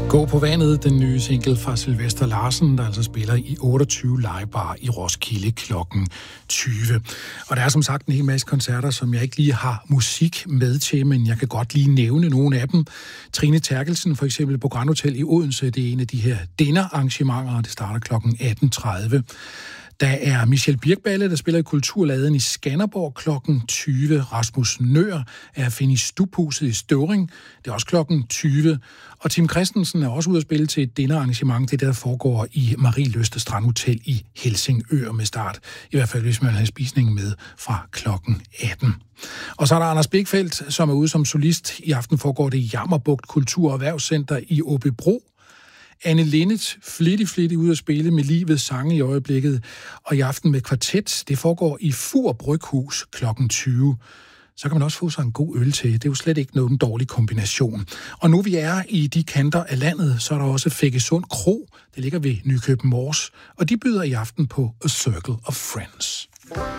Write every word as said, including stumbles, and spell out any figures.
Gå på vandet, den nye single fra Sylvester Larsen, der altså spiller i otteogtyve legebar i Roskilde klokken tyve. Og der er som sagt en hel masse koncerter, som jeg ikke lige har musik med til, men jeg kan godt lige nævne nogle af dem. Trine Terkelsen for eksempel på Grand Hotel i Odense, det er en af de her dinnerarrangementer, og det starter klokken atten tredive. Der er Michel Birkballe, der spiller i Kulturladen i Skanderborg klokken tyve. Rasmus Nøhr er at finde i Stubhuset i Støvring. Det er også klokken tyve. Og Tim Christensen er også ude at spille til et dinnerarrangement. Det der foregår i Marie Løste Strand Hotel i Helsingør med start. I hvert fald, hvis man har spisningen med fra klokken atten. Og så er der Anders Bækfeldt, som er ude som solist. I aften foregår det i Jammerbugt Kultur- og Erhvervscenter i Aabybro. Anne Linnet, flittig, flittig ude at spille med livets sange i øjeblikket, og i aften med kvartet, det foregår i Fur Bryghus klokken tyve. Så kan man også få sig en god øl til. Det er jo slet ikke nogen dårlig kombination. Og nu vi er i de kanter af landet, så er der også Feggesund Kro. Det ligger ved Nykøbing Mors, og de byder i aften på A Circle of Friends.